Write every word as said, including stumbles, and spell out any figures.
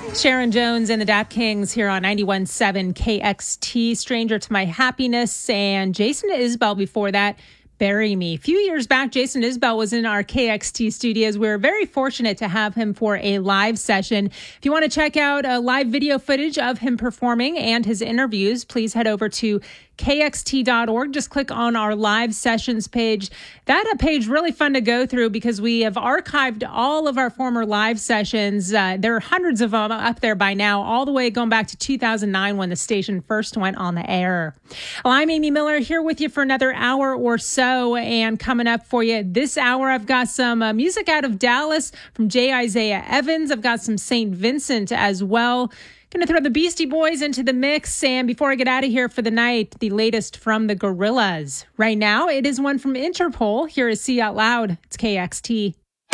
Sharon Jones and the Dap Kings here on ninety-one point seven K X T, Stranger to My Happiness, and Jason Isbell before that, Bury Me. A few years back, Jason Isbell was in our K X T studios. We were very fortunate to have him for a live session. If you want to check out a live video footage of him performing and his interviews, please head over to K X T dot org. Just click on our live sessions page. That a page really fun to go through because we have archived all of our former live sessions. Uh, there are hundreds of them up there by now, all the way going back to two thousand nine when the station first went on the air. Well, I'm Amy Miller here with you for another hour or so. And coming up for you this hour, I've got some uh, music out of Dallas from J. Isaiah Evans. I've got some Saint Vincent as well. Going to throw the Beastie Boys into the mix. And before I get out of here for the night, the latest from the Gorillaz. Right now, it is one from Interpol. Here is See Out Loud. It's K X T.